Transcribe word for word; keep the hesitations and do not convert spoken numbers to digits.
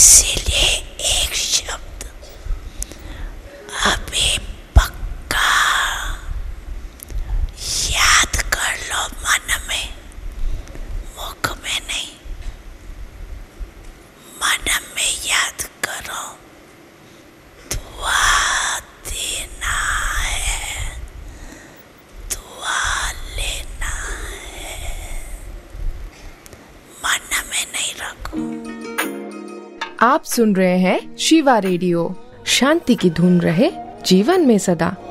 इसीलिए एक शब्द अभी पक्का याद कर लो, मन में, मुख में नहीं, मन में याद करो। दुआ देना है, दुआ लेना है, मन में नहीं रखो। आप सुन रहे हैं शिवा रेडियो। शांति की धुन रहे जीवन में सदा।